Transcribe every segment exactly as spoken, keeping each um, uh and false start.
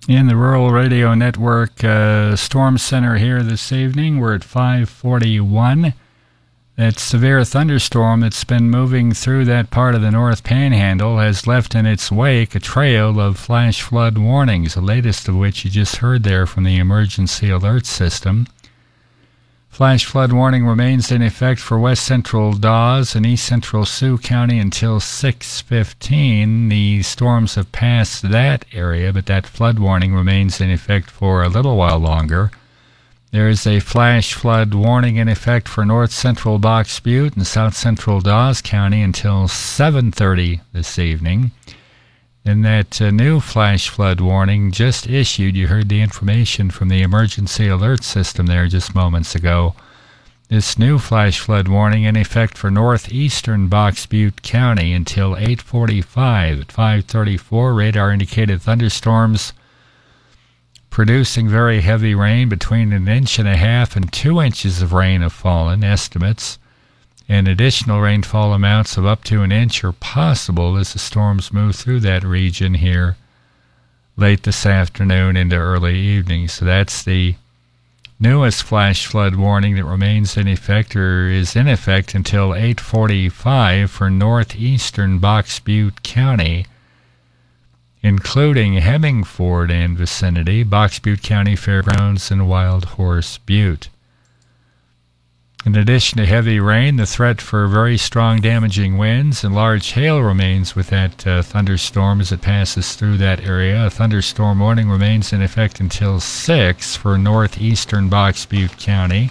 In the Rural Radio Network uh, Storm Center here this evening, we're at five forty-one. That severe thunderstorm that's been moving through that part of the North Panhandle has left in its wake a trail of flash flood warnings, the latest of which you just heard there from the emergency alert system. Flash flood warning remains in effect for west central Dawes and east central Sioux County until six fifteen. The storms have passed that area, but that flood warning remains in effect for a little while longer. There is a flash flood warning in effect for north central Box Butte and south central Dawes County until seven thirty this evening. And that uh, new flash flood warning just issued, you heard the information from the emergency alert system there just moments ago. This new flash flood warning in effect for northeastern Box Butte County until eight forty-five. At five thirty-four, radar indicated thunderstorms producing very heavy rain. Between an inch and a half and two inches of rain have fallen, estimates. And additional rainfall amounts of up to an inch are possible as the storms move through that region here late this afternoon into early evening. So that's the newest flash flood warning that remains in effect, or is in effect until eight forty-five for northeastern Box Butte County, including Hemmingford and vicinity, Box Butte County Fairgrounds, and Wild Horse Butte. In addition to heavy rain, the threat for very strong damaging winds and large hail remains with that uh, thunderstorm as it passes through that area. A thunderstorm warning remains in effect until six for northeastern Box Butte County.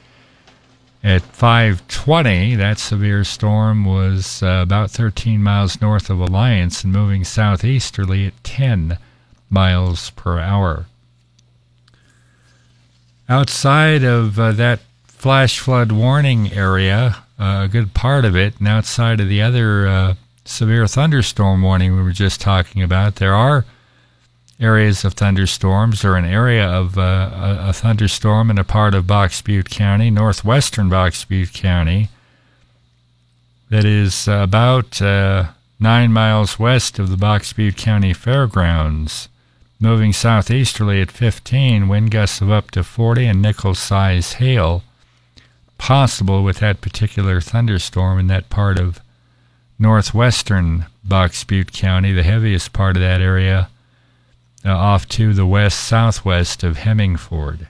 At five twenty, that severe storm was uh, about thirteen miles north of Alliance and moving southeasterly at ten miles per hour. Outside of uh, that flash flood warning area, uh, a good part of it, and outside of the other uh, severe thunderstorm warning we were just talking about, there are areas of thunderstorms, or an area of uh, a, a thunderstorm in a part of Box Butte County, northwestern Box Butte County, that is uh, about uh, nine miles west of the Box Butte County Fairgrounds, moving southeasterly at fifteen, wind gusts of up to forty, and nickel-size hail possible with that particular thunderstorm in that part of northwestern Box Butte County, the heaviest part of that area uh, off to the west-southwest of Hemmingford.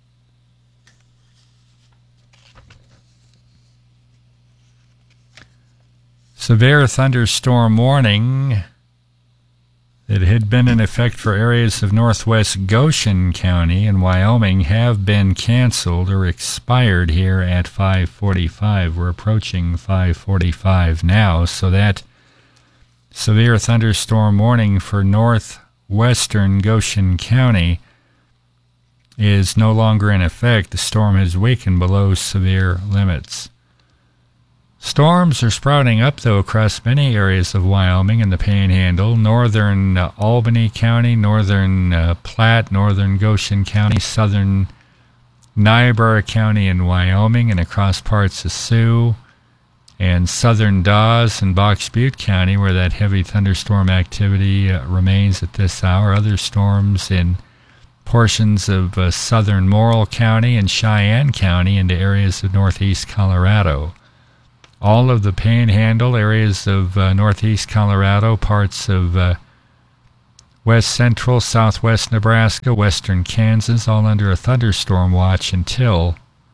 Severe thunderstorm warning that had been in effect for areas of northwest Goshen County and Wyoming have been canceled or expired here at five forty-five. We're approaching five forty-five now, so that severe thunderstorm warning for northwestern Goshen County is no longer in effect. The storm has weakened below severe limits. Storms are sprouting up, though, across many areas of Wyoming and the Panhandle, northern uh, Albany County, northern uh, Platte, northern Goshen County, southern Niobrara County in Wyoming, and across parts of Sioux, and southern Dawes and Box Butte County, where that heavy thunderstorm activity uh, remains at this hour. Other storms in portions of uh, southern Morrill County and Cheyenne County into areas of northeast Colorado. All of the Panhandle, areas of uh, northeast Colorado, parts of uh, west central, southwest Nebraska, western Kansas, all under a thunderstorm watch until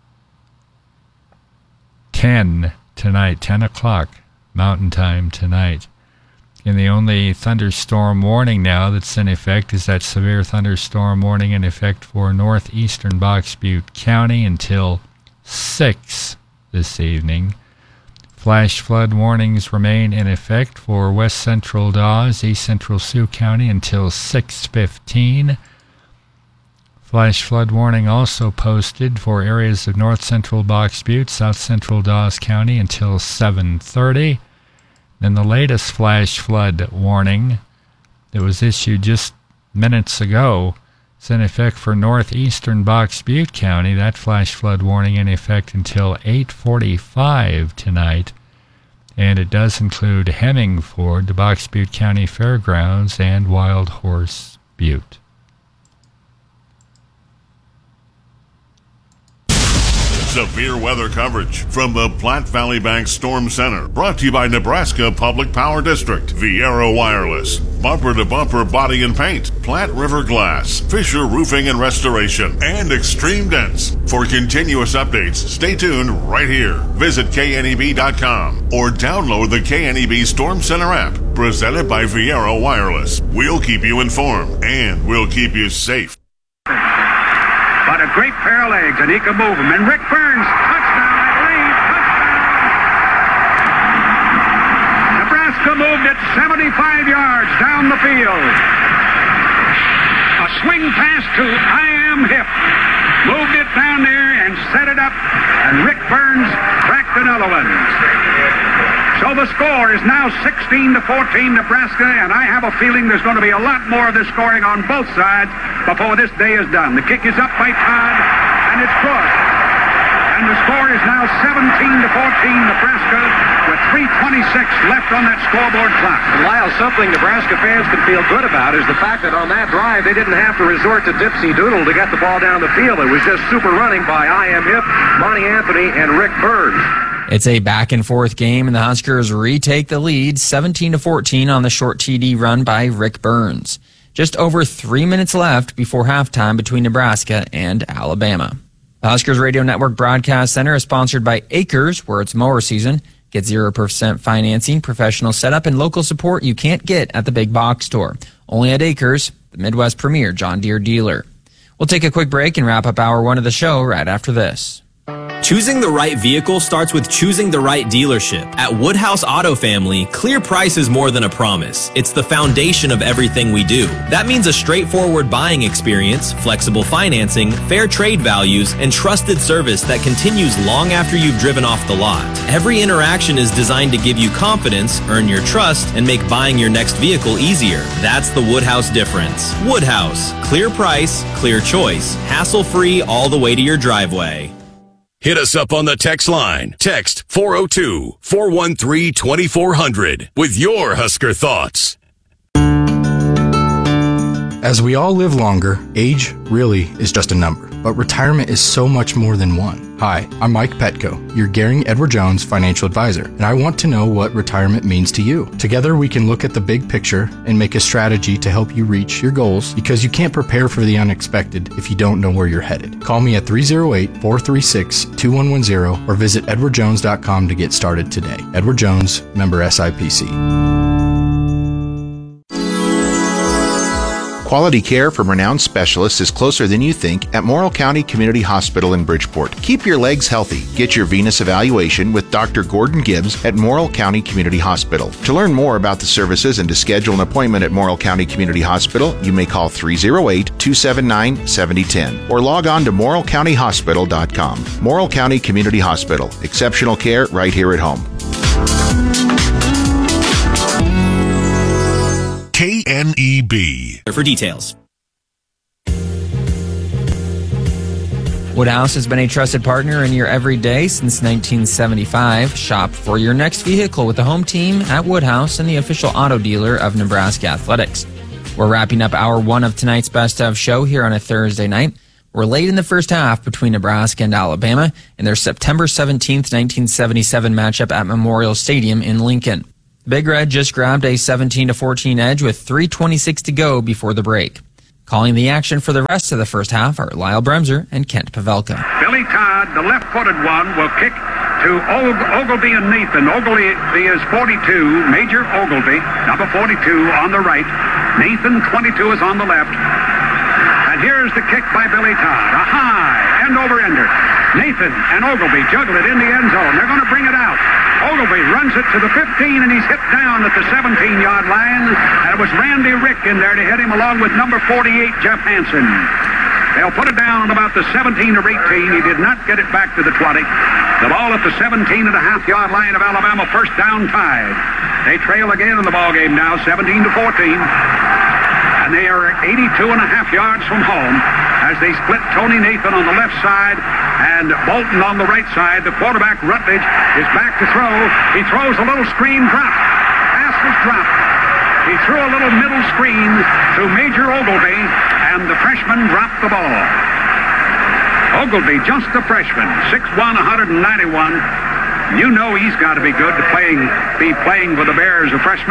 ten tonight, ten o'clock Mountain Time tonight. And the only thunderstorm warning now that's in effect is that severe thunderstorm warning in effect for northeastern Box Butte County until six this evening. Flash flood warnings remain in effect for west central Dawes, east central Sioux County until six fifteen. Flash flood warning also posted for areas of north central Box Butte, south central Dawes County until seven thirty. Then the latest flash flood warning that was issued just minutes ago is in effect for northeastern Box Butte County. That flash flood warning in effect until eight forty-five tonight. And it does include Hemmingford, the Box Butte County Fairgrounds, and Wild Horse Butte. Severe weather coverage from the Platte Valley Bank Storm Center. Brought to you by Nebraska Public Power District, Viera Wireless, Bumper to Bumper Body and Paint, Platte River Glass, Fisher Roofing and Restoration, and Extreme Dents. For continuous updates, stay tuned right here. Visit K N E B dot com or download the K N E B Storm Center app, presented by Viera Wireless. We'll keep you informed, and we'll keep you safe. But a great pair of legs, and he can move them. And Rick Burns, touchdown, I believe, touchdown! Nebraska moved it seventy-five yards down the field. A swing pass to I Am Hip. Moved it down there and set it up, and Rick Burns cracked another one. So the score is now sixteen to fourteen Nebraska, and I have a feeling there's going to be a lot more of this scoring on both sides before this day is done. The kick is up by Todd, and it's good. And the score is now seventeen to fourteen Nebraska with three twenty-six left on that scoreboard clock. And Lyle, something Nebraska fans can feel good about is the fact that on that drive they didn't have to resort to Dipsy Doodle to get the ball down the field. It was just super running by I Am Hip, Monty Anthony, and Rick Burns. It's a back-and-forth game, and the Huskers retake the lead, seventeen to fourteen on the short T D run by Rick Burns. Just over three minutes left before halftime between Nebraska and Alabama. The Huskers Radio Network Broadcast Center is sponsored by Acres, where it's mower season. Get zero percent financing, professional setup, and local support you can't get at the big box store. Only at Acres, the Midwest premier John Deere dealer. We'll take a quick break and wrap up hour one of the show right after this. Choosing the right vehicle starts with choosing the right dealership. At Woodhouse Auto Family, clear price is more than a promise. It's the foundation of everything we do. That means a straightforward buying experience, flexible financing, fair trade values, and trusted service that continues long after you've driven off the lot. Every interaction is designed to give you confidence, earn your trust, and make buying your next vehicle easier. That's the Woodhouse difference. Woodhouse. Clear price, clear choice. Hassle-free all the way to your driveway. Hit us up on the text line. Text four oh two, four one three, two four zero zero with your Husker thoughts. As we all live longer, age really is just a number, but retirement is so much more than one. Hi, I'm Mike Petco, your Gehring Edward Jones financial advisor, and I want to know what retirement means to you. Together we can look at the big picture and make a strategy to help you reach your goals, because you can't prepare for the unexpected if you don't know where you're headed. Call me at three oh eight, four three six, two one one zero or visit edward jones dot com to get started today. Edward Jones, member S I P C. Quality care from renowned specialists is closer than you think at Morrill County Community Hospital in Bridgeport. Keep your legs healthy. Get your venous evaluation with Doctor Gordon Gibbs at Morrill County Community Hospital. To learn more about the services and to schedule an appointment at Morrill County Community Hospital, you may call three oh eight, two seven nine, seven oh one oh or log on to morrill county hospital dot com. Morrill County Community Hospital. Exceptional care right here at home. K N E B. For details. Woodhouse has been a trusted partner in your everyday since nineteen seventy-five. Shop for your next vehicle with the home team at Woodhouse and the official auto dealer of Nebraska Athletics. We're wrapping up hour one of tonight's Best Of show here on a Thursday night. We're late in the first half between Nebraska and Alabama in their September seventeenth, nineteen seventy-seven matchup at Memorial Stadium in Lincoln. Big Red just grabbed a seventeen to fourteen edge with three twenty-six to go before the break. Calling the action for the rest of the first half are Lyle Bremser and Kent Pavelka. Billy Todd, the left-footed one, will kick to Og- Ogilvy and Nathan. Ogilvy is forty-two, Major Ogilvy, number forty-two on the right. Nathan, twenty-two, is on the left. And here's the kick by Billy Todd. A high end-over-ender. Nathan and Ogilvy juggle it in the end zone. They're going to bring it out. Ogilvy runs it to the fifteen, and he's hit down at the seventeen-yard line. And it was Randy Rick in there to hit him along with number forty-eight, Jeff Hansen. They'll put it down about the seventeen or eighteen. He did not get it back to the twenty. The ball at the seventeen and a half yard line of Alabama, first down tied. They trail again in the ball game now, seventeen to fourteen. And they are eighty-two and a half yards from home as they split Tony Nathan on the left side and Bolton on the right side. The quarterback, Rutledge, is back to throw. He throws a little screen drop. Pass was dropped. He threw a little middle screen to Major Ogilvy, and the freshman dropped the ball. Ogilvy, just a freshman, six one, one ninety-one. You know he's got to be good to playing, be playing for the Bears, a freshman.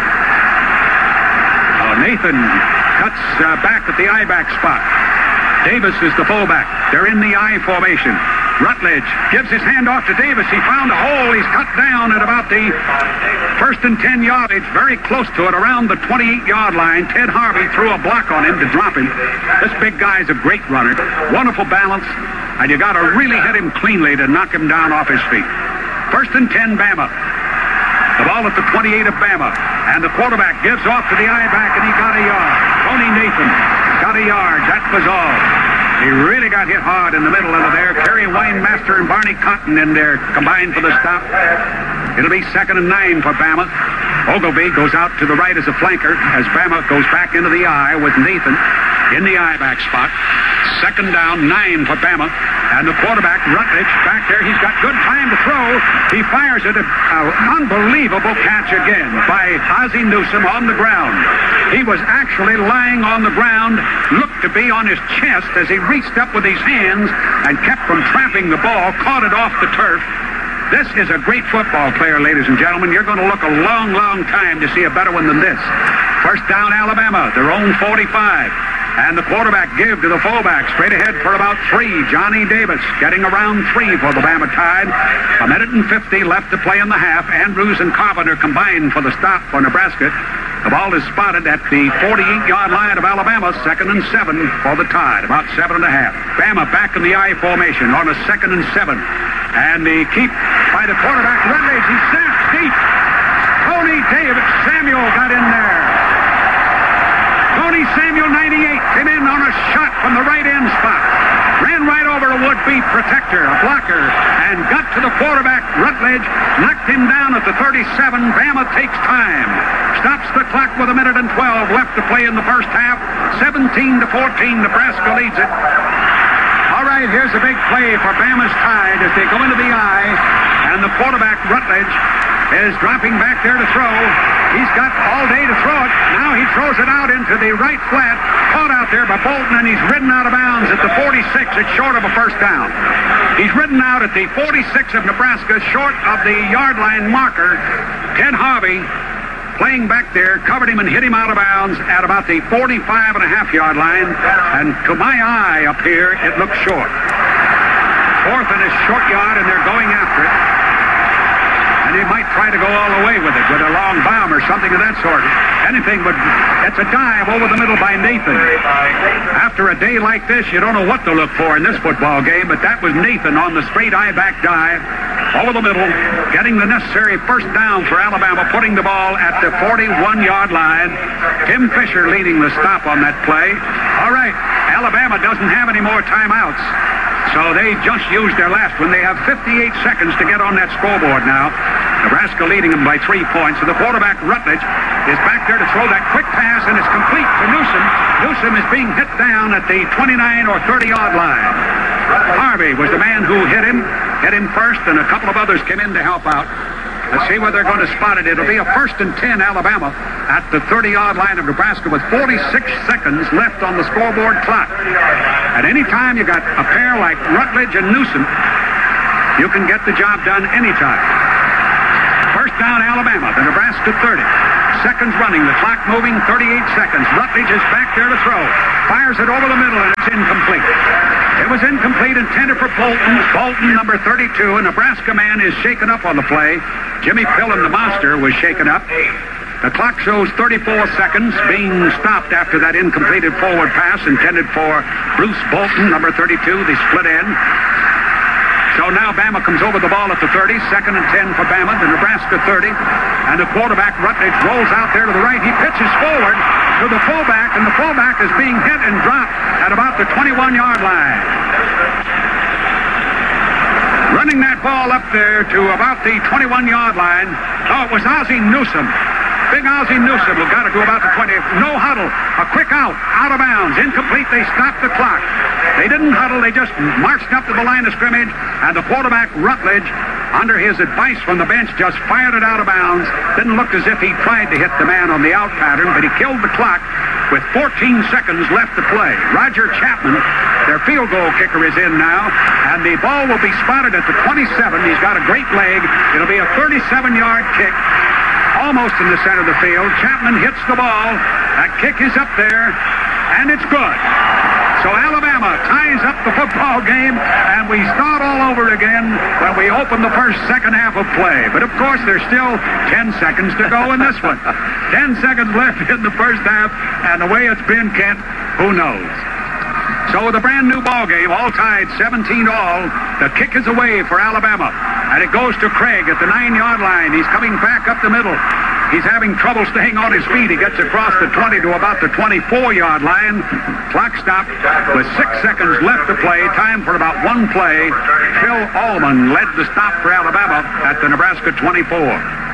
Uh, Nathan cuts uh, back at the I-back spot. Davis is the fullback. They're in the I formation. Rutledge gives his hand off to Davis. He found a hole. He's cut down at about the first and ten yardage, very close to it, around the twenty-eight yard line. Ted Harvey threw a block on him to drop him. This big guy's a great runner. Wonderful balance, and you got to really hit him cleanly to knock him down off his feet. First and ten, Bama. The ball at the twenty-eight of Bama, and the quarterback gives off to the I-back, and he got a yard. Tony Nathan got a yard. That was all. He really got hit hard in the middle of there. Kerry Winemaster and Barney Cotton in there combined for the stop. It'll be second and nine for Bama. Ogilvy goes out to the right as a flanker as Bama goes back into the I with Nathan in the I-back spot. Second down, nine for Bama. And the quarterback, Rutledge, back there. He's got good time to throw. He fires it. An unbelievable catch again by Ozzie Newsome on the ground. He was actually lying on the ground, looked to be on his chest as he reached up with his hands and kept from trapping the ball, caught it off the turf. This is a great football player, ladies and gentlemen. You're going to look a long, long time to see a better one than this. First down, Alabama, their own forty-five. And the quarterback give to the fullback, straight ahead for about three. Johnny Davis getting around three for the Bama Tide. A minute and fifty left to play in the half. Andrews and Carpenter combined for the stop for Nebraska. The ball is spotted at the forty-eight yard line of Alabama. Second and seven for the Tide, about seven and a half. Bama back in the I formation on a second and seven. And the keep by the quarterback, Rutledge. He snaps deep. Tony Davis, Samuel got in there. Tony Samuel, ninety-eight, came in on a shot from the right end spot. Ran right over a would-be protector, a blocker, and got to the quarterback, Rutledge, knocked him down at the thirty-seven. Bama takes time. Stops the clock with a minute and twelve left to play in the first half. seventeen to fourteen, Nebraska leads it. All right, here's a big play for Bama's Tide as they go into the I, and the quarterback, Rutledge, is dropping back there to throw. He's got all day to throw it. Now he throws it out into the right flat. Caught out there by Bolton, and he's ridden out of bounds at the forty-six. It's short of a first down. He's ridden out at the forty-six of Nebraska, short of the yard line marker. Ted Harvey, playing back there, covered him and hit him out of bounds at about the forty-five and a half yard line. And to my eye up here, it looks short. Fourth and a short yard, and they're going after it. And he might try to go all the way with it, with a long bomb or something of that sort. Anything but, it's a dive over the middle by Nathan. After a day like this, you don't know what to look for in this football game, but that was Nathan on the straight I-back dive, over the middle, getting the necessary first down for Alabama, putting the ball at the forty-one yard line. Tim Fisher leading the stop on that play. All right, Alabama doesn't have any more timeouts. So they just used their last one. They have fifty-eight seconds to get on that scoreboard now. Nebraska leading them by three points. And the quarterback, Rutledge, is back there to throw that quick pass, and it's complete to Newsome. Newsome is being hit down at the twenty-nine or thirty yard line. Harvey was the man who hit him, hit him first, and a couple of others came in to help out. Let's see where they're going to spot it. It'll be a first and ten, Alabama, at the thirty yard line of Nebraska with forty-six seconds left on the scoreboard clock. At any time you got a pair like Rutledge and Newsome, you can get the job done anytime. First down, Alabama, the Nebraska thirty. Seconds running, the clock moving, thirty-eight seconds. Rutledge is back there to throw. Fires it over the middle, and it's incomplete. It was incomplete, intended for Bolton. Bolton, number thirty-two. A Nebraska man is shaken up on the play. Jimmy Pillen, the monster, was shaken up. The clock shows thirty-four seconds, being stopped after that incompleted forward pass intended for Bruce Bolton, number thirty-two, the split end. So now Bama comes over the ball at the thirty, second and ten for Bama, the Nebraska thirty, and the quarterback, Rutledge, rolls out there to the right. He pitches forward to the fullback, and the fullback is being hit and dropped at about the twenty-one yard line. Running that ball up there to about the twenty-one yard line. Oh, it was Ozzie Newsome. Big Ozzie Newsome will got it to about the twenty. No huddle. A quick out. Out of bounds. Incomplete. They stopped the clock. They didn't huddle. They just marched up to the line of scrimmage, and the quarterback, Rutledge, under his advice from the bench, just fired it out of bounds. Didn't look as if he tried to hit the man on the out pattern, but he killed the clock with fourteen seconds left to play. Roger Chapman, their field goal kicker, is in now, and the ball will be spotted at the twenty-seven. He's got a great leg. It'll be a thirty-seven-yard kick, almost in the center of the field. Chapman hits the ball. That kick is up there, and it's good. So Alabama ties up the football game, and we start all over again when we open the first second half of play. But, of course, there's still ten seconds to go in this one. ten seconds left in the first half, and the way it's been, Kent, who knows? So with a brand-new ball game, all tied seventeen all, the kick is away for Alabama, and it goes to Craig at the nine-yard line. He's coming back up the middle. He's having trouble staying on his feet. He gets across the twenty to about the twenty-four-yard line. Clock stopped with six seconds left to play. Time for about one play. Phil Allman led the stop for Alabama at the Nebraska twenty-four.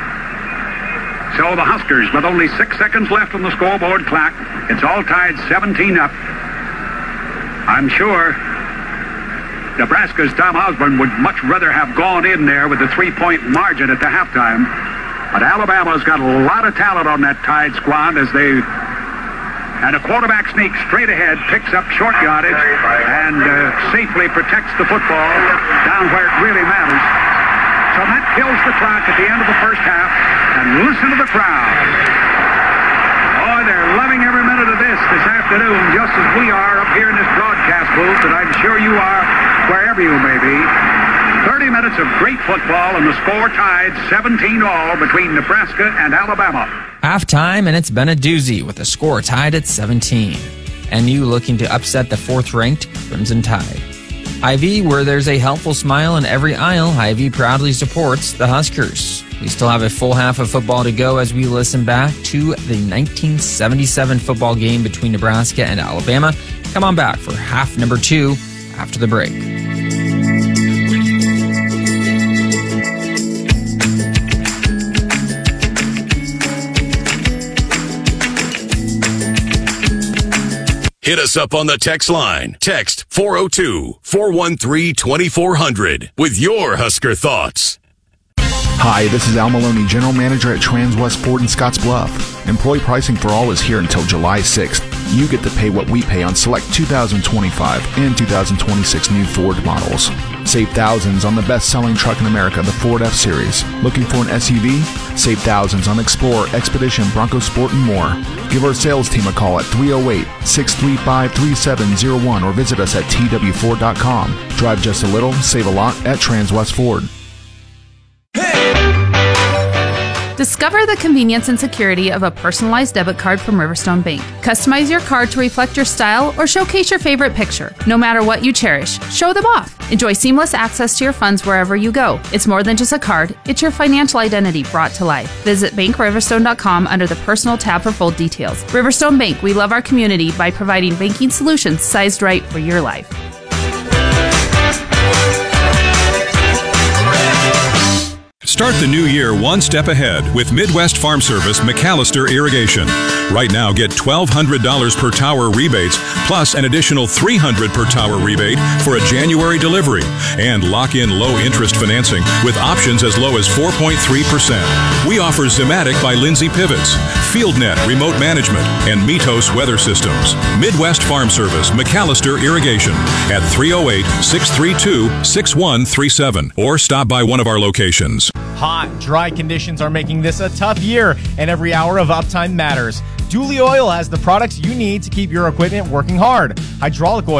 So the Huskers, with only six seconds left on the scoreboard clock, it's all tied seventeen up. I'm sure Nebraska's Tom Osborne would much rather have gone in there with a three-point margin at the halftime. But Alabama's got a lot of talent on that Tide squad as they... And a quarterback sneaks straight ahead, picks up short yardage, and uh, safely protects the football down where it really matters. So that kills the clock at the end of the first half. And listen to the crowd. Oh, they're loving every minute of this this afternoon, just as we are up here in this broadcast booth, and I'm sure you are wherever you may be. thirty minutes of great football, and the score tied seventeen all between Nebraska and Alabama. Halftime, and it's been a doozy with the score tied at seventeen. N U looking to upset the fourth-ranked Crimson Tide. Hy-Vee, where there's a helpful smile in every aisle, Hy-Vee proudly supports the Huskers. We still have a full half of football to go as we listen back to the nineteen seventy-seven football game between Nebraska and Alabama. Come on back for half number two after the break. Hit us up on the text line. Text four oh two, four one three, two four zero zero with your Husker thoughts. Hi, this is Al Maloney, General Manager at Transwest Ford in Scottsbluff. Employee pricing for all is here until July sixth. You get to pay what we pay on select two thousand twenty-five and two thousand twenty-six new Ford models. Save thousands on the best-selling truck in America, the Ford F-Series. Looking for an S U V? Save thousands on Explorer, Expedition, Bronco Sport, and more. Give our sales team a call at three oh eight, six three five, three seven oh one or visit us at T W Ford dot com. Drive just a little, save a lot at Transwest Ford. Discover the convenience and security of a personalized debit card from Riverstone Bank. Customize your card to reflect your style or showcase your favorite picture. No matter what you cherish, show them off. Enjoy seamless access to your funds wherever you go. It's more than just a card, it's your financial identity brought to life. Visit bank riverstone dot com under the Personal tab for full details. Riverstone Bank, we love our community by providing banking solutions sized right for your life. Start the new year one step ahead with Midwest Farm Service McAllister Irrigation. Right now, get twelve hundred dollars per tower rebates, plus an additional three hundred dollars per tower rebate for a January delivery. And lock in low-interest financing with options as low as four point three percent. We offer Zimatic by Lindsay Pivots, FieldNet Remote Management, and Mitos Weather Systems. Midwest Farm Service McAllister Irrigation at three oh eight, six three two, six one three seven or stop by one of our locations. Hot, dry conditions are making this a tough year, and every hour of uptime matters. Dooley Oil has the products you need to keep your equipment working hard. Hydraulic oil